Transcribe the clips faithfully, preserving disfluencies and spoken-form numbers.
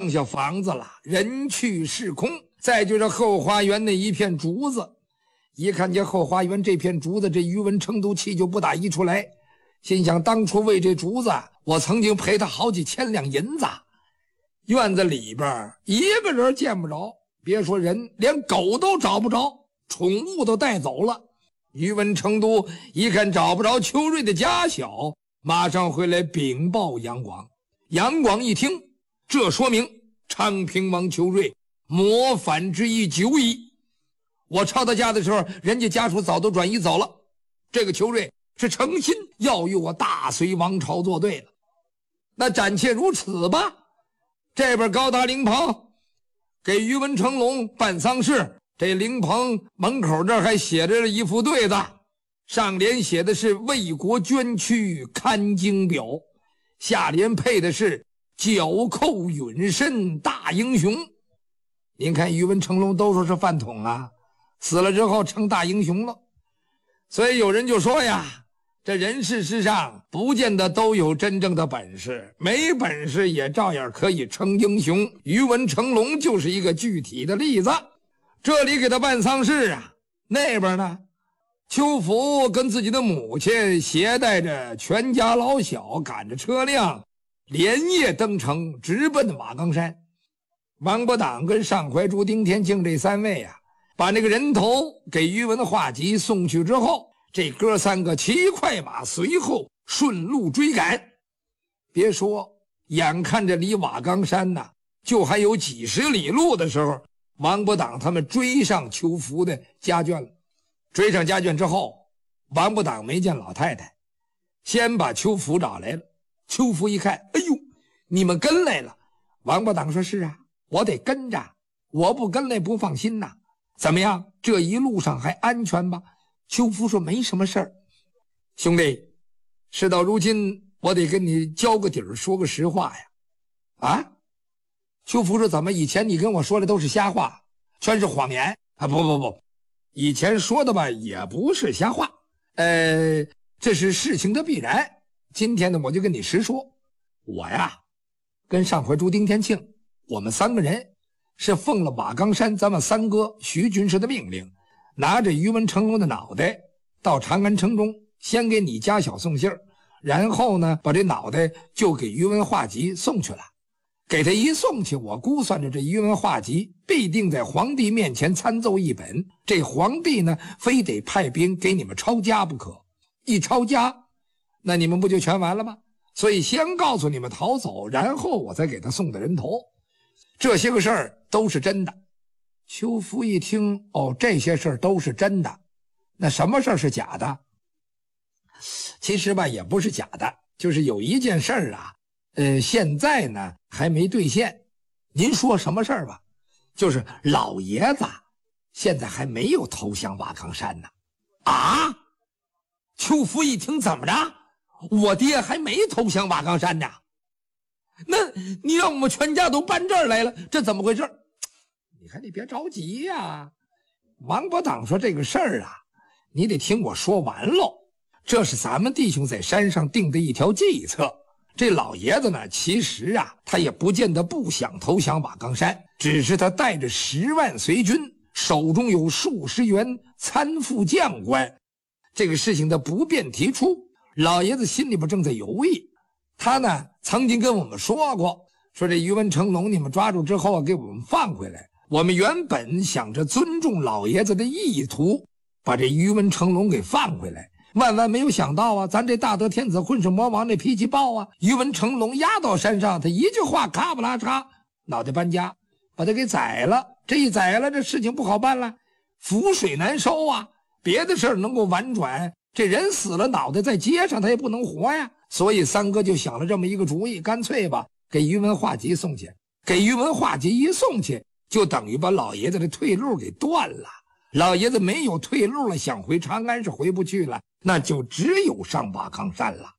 剩下房子了，人去市空。再就是后花园那一片竹子，一看见后花园这片竹子，这于文成都气就不打一处来，心想当初为这竹子，我曾经赔他好几千两银子。院子里边一个人见不着，别说人，连狗都找不着，宠物都带走了。于文成都一看找不着邱瑞的家小，马上回来禀报杨广。杨广一听，这说明昌平王邱瑞谋反之意久矣。我抄他家的时候，人家家属早都转移走了，这个邱瑞是诚心要与我大隋王朝作对了。那暂且如此吧。这边高达灵棚给于文成龙办丧事，这灵棚门口这还写着一副对子，上联写的是为国捐躯堪经表，下联配的是剿寇允身大英雄。您看于文成龙都说是饭桶啊，死了之后成大英雄了。所以有人就说呀，这人事实上不见得都有真正的本事，没本事也照样可以称英雄。于文成龙就是一个具体的例子。这里给他办丧事啊，那边呢，邱福跟自己的母亲携带着全家老小，赶着车辆连夜登城，直奔马岗山。王伯党跟上怀珠、丁天庆这三位啊，把那个人头给于文化及送去之后，这哥三个骑快马随后顺路追赶。别说眼看着离瓦岗山呢就还有几十里路的时候，王伯党他们追上邱福的家眷了。追上家眷之后，王伯党没见老太太，先把邱福找来了。邱福一看，哎呦，你们跟来了。王伯党说，是啊，我得跟着，我不跟来不放心呐。怎么样，这一路上还安全吧？邱福说，没什么事儿。兄弟，事到如今我得跟你交个底儿，说个实话呀。啊？邱福说，怎么以前你跟我说的都是瞎话，全是谎言啊？不不不，以前说的吧也不是瞎话，呃，这是事情的必然。今天呢，我就跟你实说，我呀跟上怀珠、丁天庆，我们三个人是奉了瓦岗山咱们三哥徐军师的命令，拿着于文成龙的脑袋到长安城中，先给你家小送信儿，然后呢把这脑袋就给于文化及送去了。给他一送去，我估算着这于文化及必定在皇帝面前参奏一本，这皇帝呢非得派兵给你们抄家不可。一抄家，那你们不就全完了吗？所以先告诉你们逃走，然后我再给他送的人头。这些个事儿都是真的。邱福一听，哦，这些事儿都是真的，那什么事儿是假的？其实吧也不是假的，就是有一件事儿啊，呃，现在呢还没兑现。您说什么事儿吧？就是老爷子现在还没有投降瓦岗山呢。啊？邱福一听，怎么着？我爹还没投降瓦岗山呢？那你让我们全家都搬这儿来了，这怎么回事？你看你别着急呀、啊。王伯党说，这个事儿啊，你得听我说完喽。这是咱们弟兄在山上定的一条计策。这老爷子呢，其实啊，他也不见得不想投降瓦岗山，只是他带着十万随军，手中有数十员参副将官，这个事情的不便提出，老爷子心里边正在犹豫。他呢曾经跟我们说过，说这于文成龙你们抓住之后给我们放回来，我们原本想着尊重老爷子的意图，把这于文成龙给放回来，万万没有想到啊，咱这大德天子混世魔王这脾气暴啊，于文成龙压到山上，他一句话咔不拉嚓，脑袋搬家，把他给宰了。这一宰了，这事情不好办了，覆水难收啊。别的事儿能够婉转，这人死了，脑袋在街上他也不能活呀。所以三哥就想了这么一个主意，干脆吧给于文化及送去。给于文化及一送去，就等于把老爷子的退路给断了。老爷子没有退路了，想回长安是回不去了，那就只有上瓦岗山了。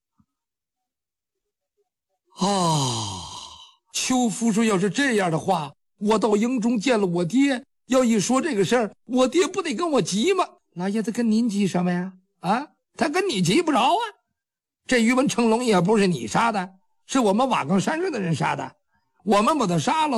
啊，邱福说，要是这样的话，我到营中见了我爹，要一说这个事儿，我爹不得跟我急吗？老爷子跟您急什么呀？啊，他跟你急不着啊。这于文成龙也不是你杀的，是我们瓦岗山上的人杀的，我们把他杀了。